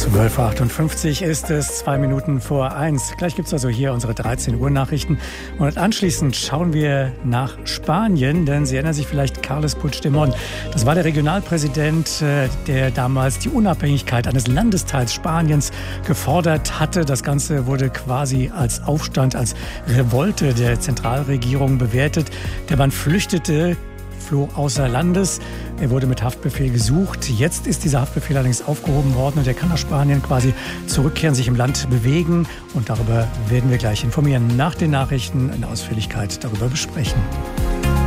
12.58 Uhr ist es, 2 Minuten vor 1. Gleich gibt es also hier unsere 13 Uhr Nachrichten. Und anschließend schauen wir nach Spanien, denn Sie erinnern sich vielleicht, Carles Puigdemont. Das war der Regionalpräsident, der damals die Unabhängigkeit eines Landesteils Spaniens gefordert hatte. Das Ganze wurde quasi als Aufstand, als Revolte der Zentralregierung bewertet. Der Mann flüchtete, floh außer Landes. Er wurde mit Haftbefehl gesucht. Jetzt ist dieser Haftbefehl allerdings aufgehoben worden und er kann nach Spanien quasi zurückkehren, sich im Land bewegen. Und darüber werden wir gleich informieren. Nach den Nachrichten in Ausführlichkeit darüber besprechen.